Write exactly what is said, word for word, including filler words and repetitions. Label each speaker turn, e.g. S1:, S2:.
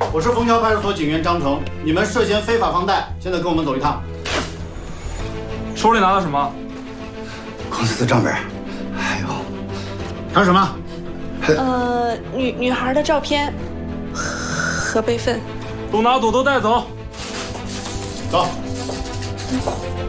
S1: 我是枫桥派出所警员张成，你们涉嫌非法放贷，现在跟我们走一趟。
S2: 手里拿的什么？
S3: 公司的账本，还有，
S1: 还有什么？
S4: 呃，女女孩的照片和备份，
S2: 都拿走，都带走。
S1: 走。
S4: 嗯